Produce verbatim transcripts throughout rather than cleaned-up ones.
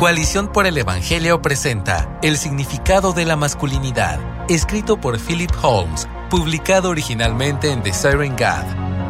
Coalición por el Evangelio presenta El significado de la masculinidad, escrito por Philip Holmes, publicado originalmente en Desiring God.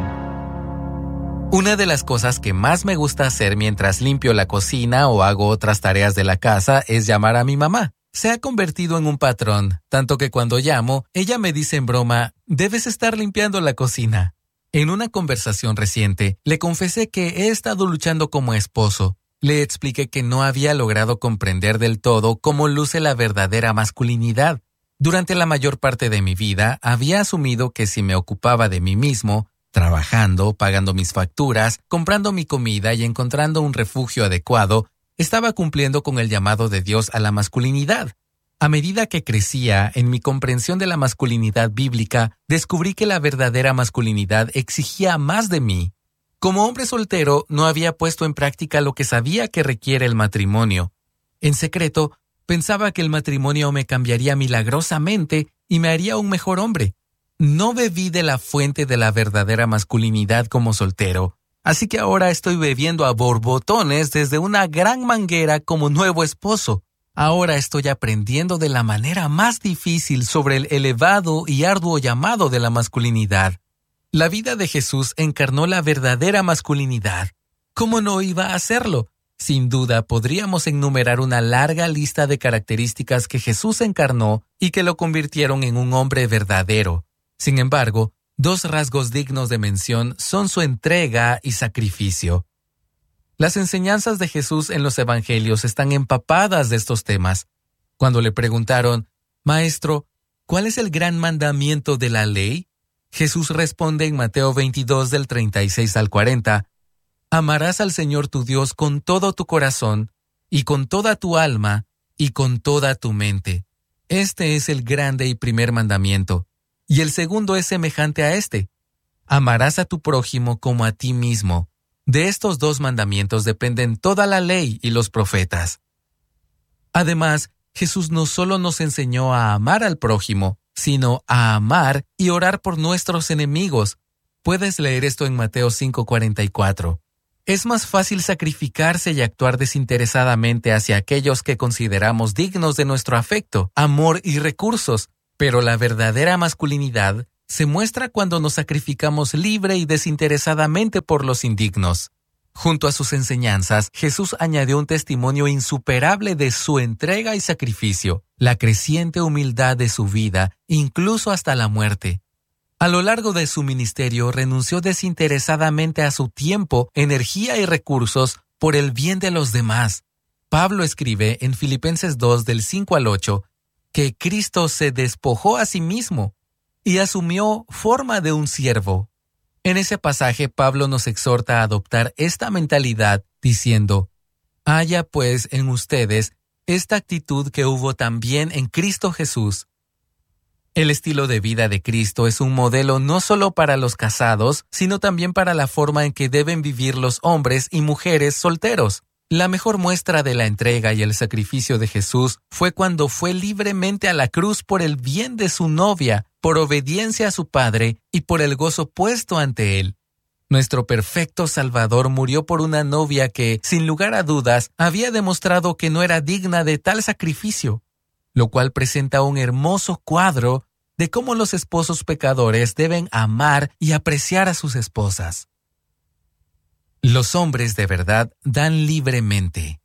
Una de las cosas que más me gusta hacer mientras limpio la cocina o hago otras tareas de la casa es llamar a mi mamá. Se ha convertido en un patrón, tanto que cuando llamo, ella me dice en broma, «Debes estar limpiando la cocina». En una conversación reciente, le confesé que he estado luchando como esposo. Le expliqué que no había logrado comprender del todo cómo luce la verdadera masculinidad. Durante la mayor parte de mi vida, había asumido que si me ocupaba de mí mismo, trabajando, pagando mis facturas, comprando mi comida y encontrando un refugio adecuado, estaba cumpliendo con el llamado de Dios a la masculinidad. A medida que crecía en mi comprensión de la masculinidad bíblica, descubrí que la verdadera masculinidad exigía más de mí. Como hombre soltero, no había puesto en práctica lo que sabía que requiere el matrimonio. En secreto, pensaba que el matrimonio me cambiaría milagrosamente y me haría un mejor hombre. No bebí de la fuente de la verdadera masculinidad como soltero, así que ahora estoy bebiendo a borbotones desde una gran manguera como nuevo esposo. Ahora estoy aprendiendo de la manera más difícil sobre el elevado y arduo llamado de la masculinidad. La vida de Jesús encarnó la verdadera masculinidad. ¿Cómo no iba a hacerlo? Sin duda, podríamos enumerar una larga lista de características que Jesús encarnó y que lo convirtieron en un hombre verdadero. Sin embargo, dos rasgos dignos de mención son su entrega y sacrificio. Las enseñanzas de Jesús en los Evangelios están empapadas de estos temas. Cuando le preguntaron, «Maestro, ¿cuál es el gran mandamiento de la ley?», Jesús responde en Mateo veintidós del treinta y seis al cuarenta, «Amarás al Señor tu Dios con todo tu corazón, y con toda tu alma, y con toda tu mente. Este es el grande y primer mandamiento. Y el segundo es semejante a este. Amarás a tu prójimo como a ti mismo. De estos dos mandamientos dependen toda la ley y los profetas». Además, Jesús no solo nos enseñó a amar al prójimo, sino a amar y orar por nuestros enemigos. Puedes leer esto en Mateo cinco cuarenta y cuatro. Es más fácil sacrificarse y actuar desinteresadamente hacia aquellos que consideramos dignos de nuestro afecto, amor y recursos, pero la verdadera masculinidad se muestra cuando nos sacrificamos libre y desinteresadamente por los indignos. Junto a sus enseñanzas, Jesús añadió un testimonio insuperable de su entrega y sacrificio, la creciente humildad de su vida, incluso hasta la muerte. A lo largo de su ministerio, renunció desinteresadamente a su tiempo, energía y recursos por el bien de los demás. Pablo escribe en Filipenses dos del cinco al ocho que Cristo se despojó a sí mismo y asumió forma de un siervo. En ese pasaje, Pablo nos exhorta a adoptar esta mentalidad, diciendo, «Haya pues en ustedes esta actitud que hubo también en Cristo Jesús». El estilo de vida de Cristo es un modelo no solo para los casados, sino también para la forma en que deben vivir los hombres y mujeres solteros. La mejor muestra de la entrega y el sacrificio de Jesús fue cuando fue libremente a la cruz por el bien de su novia, por obediencia a su Padre y por el gozo puesto ante Él. Nuestro perfecto Salvador murió por una novia que, sin lugar a dudas, había demostrado que no era digna de tal sacrificio, lo cual presenta un hermoso cuadro de cómo los esposos pecadores deben amar y apreciar a sus esposas. Los hombres de verdad dan libremente.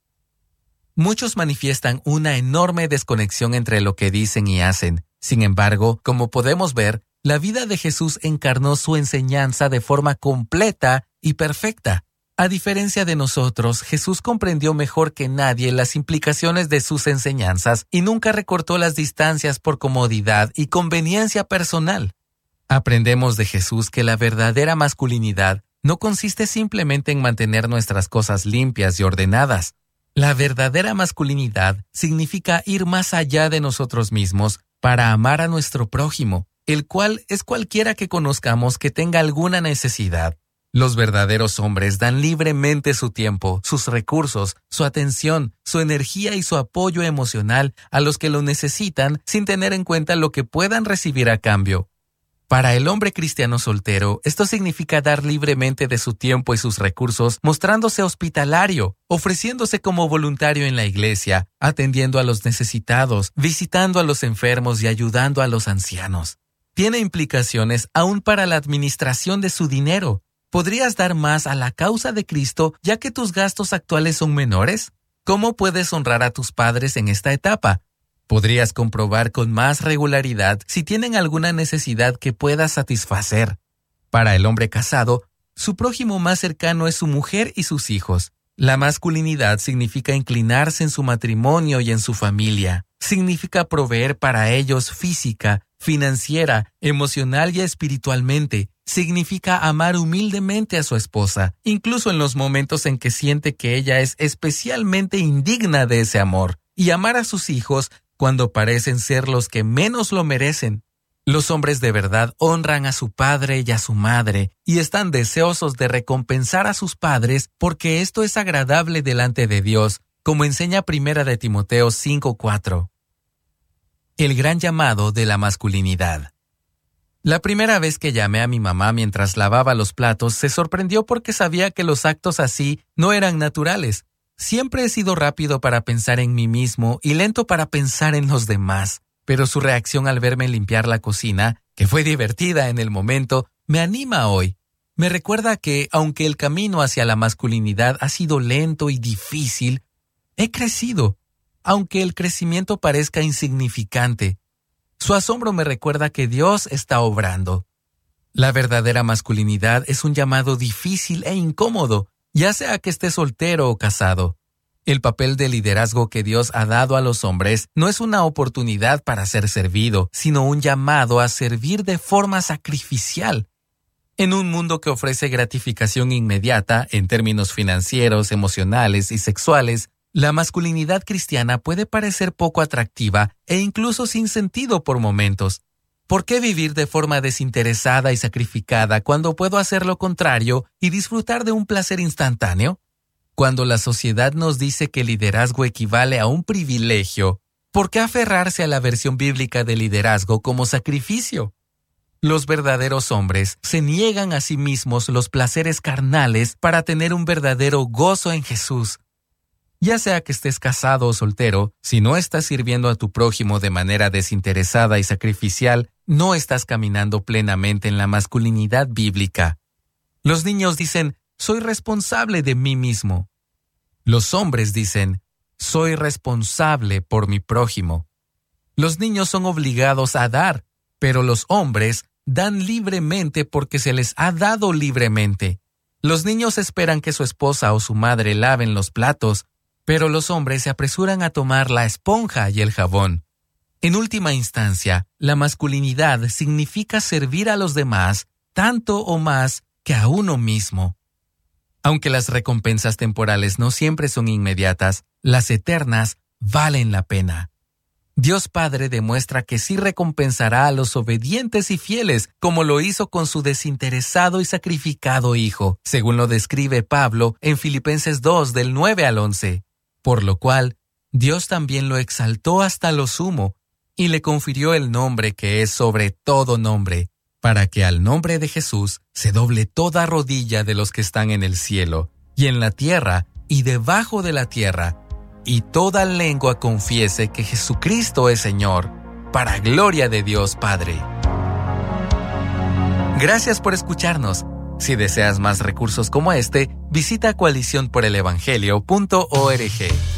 Muchos manifiestan una enorme desconexión entre lo que dicen y hacen. Sin embargo, como podemos ver, la vida de Jesús encarnó su enseñanza de forma completa y perfecta. A diferencia de nosotros, Jesús comprendió mejor que nadie las implicaciones de sus enseñanzas y nunca recortó las distancias por comodidad y conveniencia personal. Aprendemos de Jesús que la verdadera masculinidad no consiste simplemente en mantener nuestras cosas limpias y ordenadas. La verdadera masculinidad significa ir más allá de nosotros mismos para amar a nuestro prójimo, el cual es cualquiera que conozcamos que tenga alguna necesidad. Los verdaderos hombres dan libremente su tiempo, sus recursos, su atención, su energía y su apoyo emocional a los que lo necesitan sin tener en cuenta lo que puedan recibir a cambio. Para el hombre cristiano soltero, esto significa dar libremente de su tiempo y sus recursos, mostrándose hospitalario, ofreciéndose como voluntario en la iglesia, atendiendo a los necesitados, visitando a los enfermos y ayudando a los ancianos. Tiene implicaciones aún para la administración de su dinero. ¿Podrías dar más a la causa de Cristo ya que tus gastos actuales son menores? ¿Cómo puedes honrar a tus padres en esta etapa? Podrías comprobar con más regularidad si tienen alguna necesidad que puedas satisfacer. Para el hombre casado, su prójimo más cercano es su mujer y sus hijos. La masculinidad significa inclinarse en su matrimonio y en su familia. Significa proveer para ellos física, financiera, emocional y espiritualmente. Significa amar humildemente a su esposa, incluso en los momentos en que siente que ella es especialmente indigna de ese amor. Y amar a sus hijos cuando parecen ser los que menos lo merecen. Los hombres de verdad honran a su padre y a su madre y están deseosos de recompensar a sus padres porque esto es agradable delante de Dios, como enseña Primera de Timoteo cinco cuatro. El gran llamado de la masculinidad. La primera vez que llamé a mi mamá mientras lavaba los platos, se sorprendió porque sabía que los actos así no eran naturales. Siempre he sido rápido para pensar en mí mismo y lento para pensar en los demás, pero su reacción al verme limpiar la cocina, que fue divertida en el momento, me anima hoy. Me recuerda que, aunque el camino hacia la masculinidad ha sido lento y difícil, he crecido, aunque el crecimiento parezca insignificante. Su asombro me recuerda que Dios está obrando. La verdadera masculinidad es un llamado difícil e incómodo, ya sea que esté soltero o casado. El papel de liderazgo que Dios ha dado a los hombres no es una oportunidad para ser servido, sino un llamado a servir de forma sacrificial. En un mundo que ofrece gratificación inmediata en términos financieros, emocionales y sexuales, la masculinidad cristiana puede parecer poco atractiva e incluso sin sentido por momentos. ¿Por qué vivir de forma desinteresada y sacrificada cuando puedo hacer lo contrario y disfrutar de un placer instantáneo? Cuando la sociedad nos dice que el liderazgo equivale a un privilegio, ¿por qué aferrarse a la versión bíblica de liderazgo como sacrificio? Los verdaderos hombres se niegan a sí mismos los placeres carnales para tener un verdadero gozo en Jesús. Ya sea que estés casado o soltero, si no estás sirviendo a tu prójimo de manera desinteresada y sacrificial, no estás caminando plenamente en la masculinidad bíblica. Los niños dicen, soy responsable de mí mismo. Los hombres dicen, soy responsable por mi prójimo. Los niños son obligados a dar, pero los hombres dan libremente porque se les ha dado libremente. Los niños esperan que su esposa o su madre laven los platos, pero los hombres se apresuran a tomar la esponja y el jabón. En última instancia, la masculinidad significa servir a los demás tanto o más que a uno mismo. Aunque las recompensas temporales no siempre son inmediatas, las eternas valen la pena. Dios Padre demuestra que sí recompensará a los obedientes y fieles, como lo hizo con su desinteresado y sacrificado Hijo, según lo describe Pablo en Filipenses dos, del nueve al once. Por lo cual, Dios también lo exaltó hasta lo sumo, y le confirió el nombre que es sobre todo nombre, para que al nombre de Jesús se doble toda rodilla de los que están en el cielo, y en la tierra, y debajo de la tierra, y toda lengua confiese que Jesucristo es Señor, para gloria de Dios Padre. Gracias por escucharnos. Si deseas más recursos como este, visita coalición por el evangelio punto org.